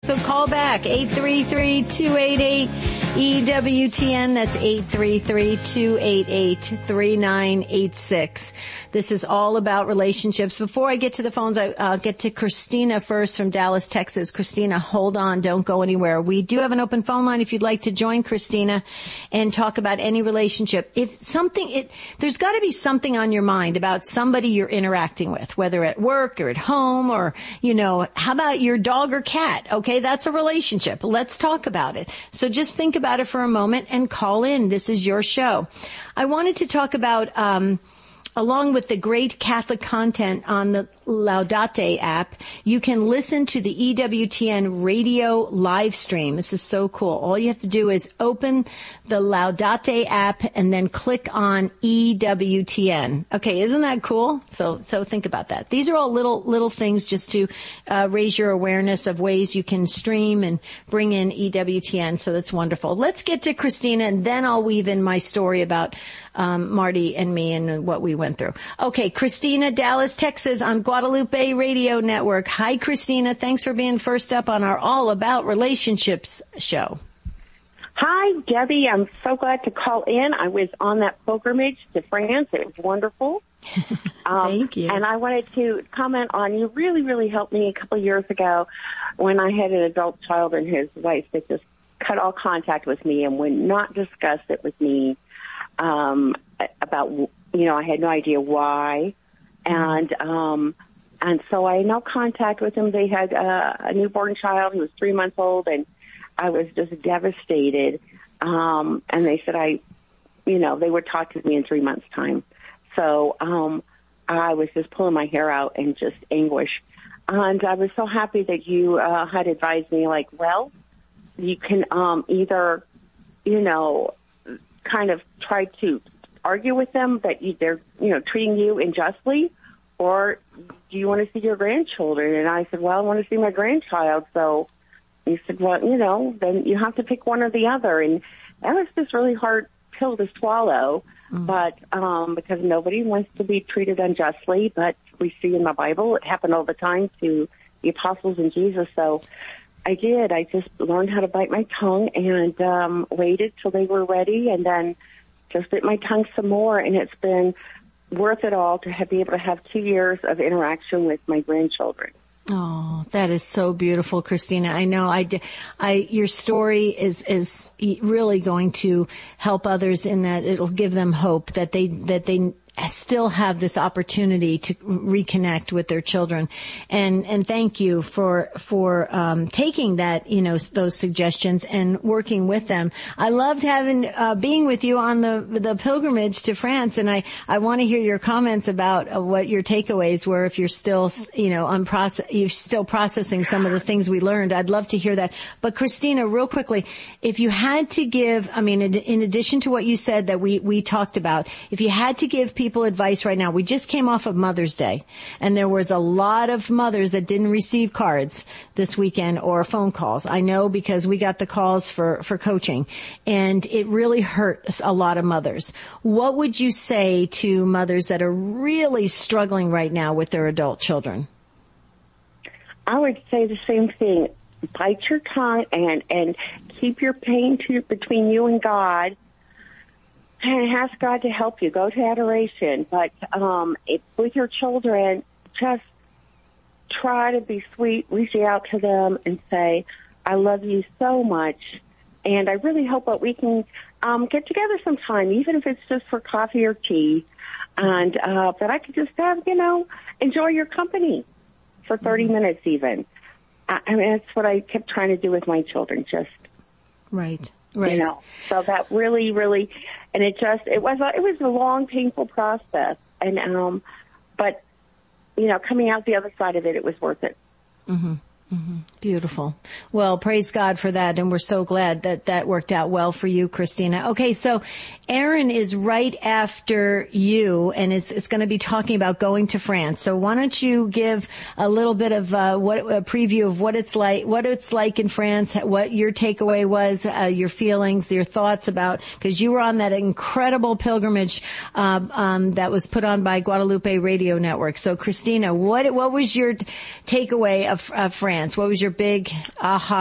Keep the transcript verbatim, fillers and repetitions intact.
So call back, eight three three, two eight eight, E W T N. That's eight three three, two eight eight, three nine eight six. This is all about relationships. Before I get to the phones, I uh, get to Christina first from Dallas, Texas. Christina, hold on. Don't go anywhere. We do have an open phone line if you'd like to join Christina and talk about any relationship. If something, it, there's got to be something on your mind about somebody you're interacting with, whether at work or at home or, you know, how about your dog or cat? Okay, that's a relationship. Let's talk about it. So just think about it for a moment and call in. This is your show. I wanted to talk about, um, along with the great Catholic content on the Laudate app, you can listen to the E W T N radio live stream. This is so cool. All you have to do is open the Laudate app and then click on E W T N. Okay, isn't that cool? So, so think about that. These are all little, little things just to uh, raise your awareness of ways you can stream and bring in E W T N. So that's wonderful. Let's get to Christina, and then I'll weave in my story about um, Marty and me and what we went through. Okay, Christina, Dallas, Texas, on Guadalupe Radio Network. Hi, Christina. Thanks for being first up on our All About Relationships show. Hi, Debbie. I'm so glad to call in. I was on that pilgrimage to France. It was wonderful. Um, Thank you. And I wanted to comment on, you really, really helped me a couple of years ago when I had an adult child and his wife that just cut all contact with me and would not discuss it with me um, about, you know, I had no idea why. And, um, and so I had no contact with them. They had uh, a newborn child who was three months old, and I was just devastated. Um, and they said I, you know, they would talk to me in three months' time. So um, I was just pulling my hair out in just anguish. And I was so happy that you uh, had advised me, like, well, you can um, either, you know, kind of try to argue with them that you, they're, you know, treating you unjustly, or do you want to see your grandchildren? And I said, well, I want to see my grandchild. So he said, well, you know, then you have to pick one or the other. And that was just really hard pill to swallow, mm. but um, because nobody wants to be treated unjustly, but we see in the Bible it happened all the time to the apostles and Jesus. So I did. I just learned how to bite my tongue and um, waited till they were ready, and then just bit my tongue some more, and it's been worth it all to have, be able to have two years of interaction with my grandchildren. Oh, that is so beautiful, Christina. I know I, I, your story is, is really going to help others in that it'll give them hope that they, that they still have this opportunity to reconnect with their children. And, and thank you for, for, um, taking that, you know, those suggestions and working with them. I loved having, uh, being with you on the, the pilgrimage to France. And I, I want to hear your comments about uh, what your takeaways were. If you're still, you know, unprocess, you're still processing some of the things we learned. I'd love to hear that. But Christina, real quickly, if you had to give, I mean, in, in addition to what you said that we, we talked about, if you had to give people advice right now, we just came off of Mother's Day, and there was a lot of mothers that didn't receive cards this weekend or phone calls. I know because we got the calls for, for coaching, and it really hurt a lot of mothers. What would you say to mothers that are really struggling right now with their adult children? I would say the same thing. Bite your tongue and, and keep your pain to, between you and God. And ask God to help you. Go to adoration. But um, it, with your children, just try to be sweet. Reach out to them and say, I love you so much. And I really hope that we can um, get together sometime, even if it's just for coffee or tea. And uh, that I could just have, you know, enjoy your company for thirty mm-hmm. minutes even. I, I mean, that's what I kept trying to do with my children, just. Right. Right. You know, so that really, really, and it just, it was, a, it was a long, painful process. And, um, but, you know, coming out the other side of it, it was worth it. Mm-hmm. Mm-hmm. Beautiful. Well, praise God for that. And we're so glad that that worked out well for you, Christina. Okay. So Aaron is right after you and is, is going to be talking about going to France. So why don't you give a little bit of, uh, what, a preview of what it's like, what it's like in France, what your takeaway was, uh, your feelings, your thoughts about, cause you were on that incredible pilgrimage, uh, um, that was put on by Guadalupe Radio Network. So Christina, what, what was your takeaway of, of France? What was your big aha